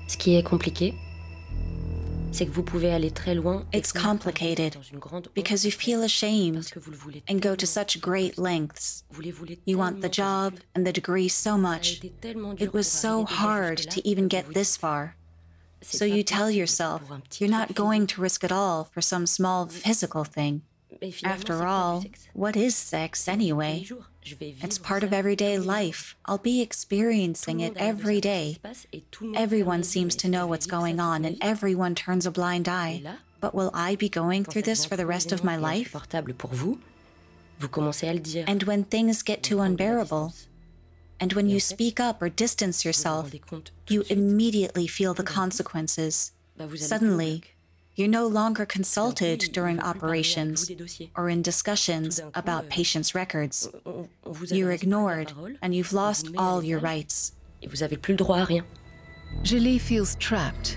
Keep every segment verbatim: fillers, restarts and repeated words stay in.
Ce qui est compliqué, c'est que vous pouvez aller très loin. It's complicated because you feel ashamed and go to such great lengths. You want the job and the degree so much. It was so hard to even get this far. So you tell yourself you're not going to risk it all for some small physical thing. After all, what is sex anyway? It's part of everyday life. I'll be experiencing it every day. Everyone seems to know what's going on and everyone turns a blind eye. But will I be going through this for the rest of my life? And when things get too unbearable, and when you speak up or distance yourself, you immediately feel the consequences. Suddenly, you're no longer consulted during operations or in discussions about patients' records. You're ignored and you've lost all your rights. Julie feels trapped.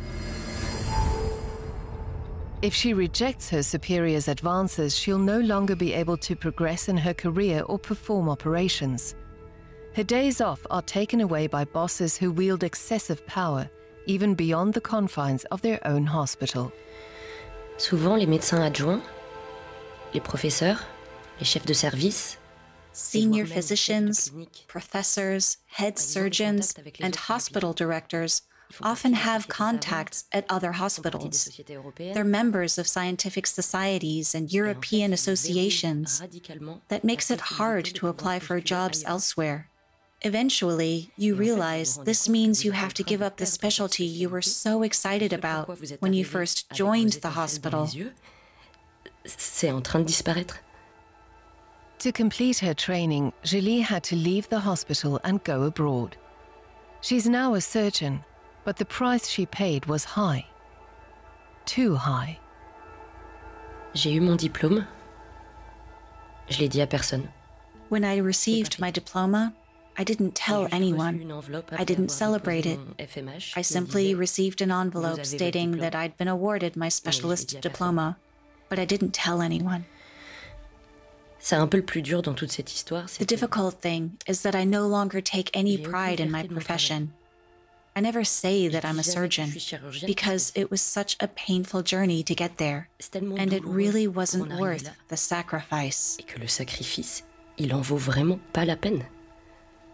If she rejects her superior's advances, she'll no longer be able to progress in her career or perform operations. Her days off are taken away by bosses who wield excessive power, even beyond the confines of their own hospital. Souvent, les médecins adjoints, les professeurs, les chefs de service, senior physicians, professors, head surgeons, and hospital directors often have contacts at other hospitals. They're members of scientific societies and European associations. That makes it hard to apply for jobs elsewhere. Eventually, you realize this means you have to give up the specialty you were so excited about when you first joined the hospital. C'est en train de disparaître. To complete her training, Julie had to leave the hospital and go abroad. She's now a surgeon, but the price she paid was high. Too high. J'ai eu mon diplôme. Je l'ai dit à personne. When I received my diploma, I didn't tell anyone. I didn't celebrate it. I simply received an envelope stating that I'd been awarded my specialist diploma, but I didn't tell anyone. C'est un peu le plus dur dans toute cette histoire. The difficult thing is that I no longer take any pride in my profession. I never say that I'm a surgeon because it was such a painful journey to get there, and it really wasn't worth the sacrifice. Et que le sacrifice, il en vaut vraiment pas la peine.